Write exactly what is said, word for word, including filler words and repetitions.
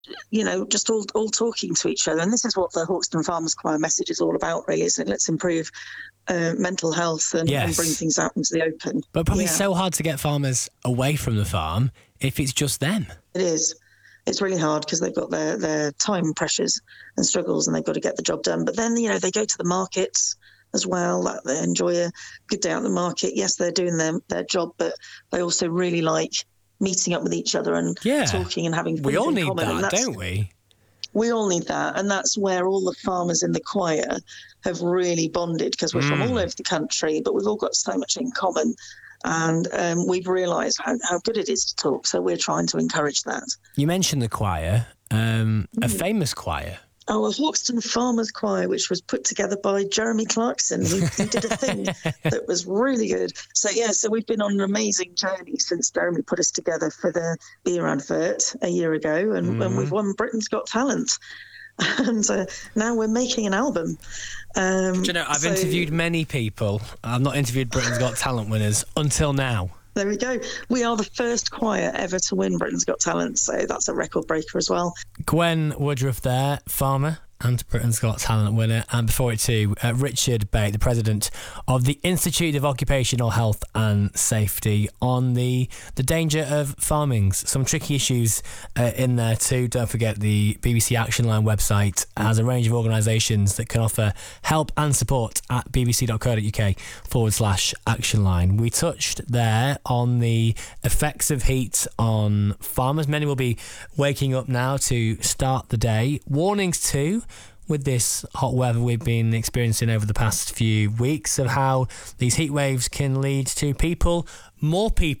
you know, just all all talking to each other. And this is what the Hawkston Farmers Choir message is all about, really, isn't it? Let's improve uh, mental health and, Yes. and bring things out into the open. But probably Yeah. so hard to get farmers away from the farm if it's just them. It is. It's really hard because they've got their, their time pressures and struggles, and they've got to get the job done. But then, you know, they go to the markets as well. Like, they enjoy a good day out in the market. Yes, they're doing their, their job, but they also really like meeting up with each other and Yeah. talking and having We things all in need common. And that, that's- don't we? We all need that, and that's where all the farmers in the choir have really bonded, because we're from all over the country, but we've all got so much in common, and um, we've realised how, how good it is to talk, so we're trying to encourage that. You mentioned the choir, um, a famous choir. Oh, a Hawkston Farmers Choir, which was put together by Jeremy Clarkson. He, he did a thing that was really good. So, yeah, so we've been on an amazing journey since Jeremy put us together for the beer advert a year ago, and, Mm-hmm. and we've won Britain's Got Talent. And uh, now we're making an album. Um, Do you know, I've so interviewed many people. I've not interviewed Britain's Got Talent winners until now. There we go. We are the first choir ever to win Britain's Got Talent, so that's a record breaker as well. Gwen Woodruff there, farmer and Britain's Got Talent winner. And before it too, uh, Richard Bate, the president of the Institute of Occupational Health and Safety, on the, the danger of farming. Some tricky issues uh, in there too. Don't forget the B B C Action Line website has a range of organisations that can offer help and support at bbc.co.uk forward slash action line. We touched there on the effects of heat on farmers. Many will be waking up now to start the day. Warnings too, with this hot weather we've been experiencing over the past few weeks, of how these heat waves can lead to people, more people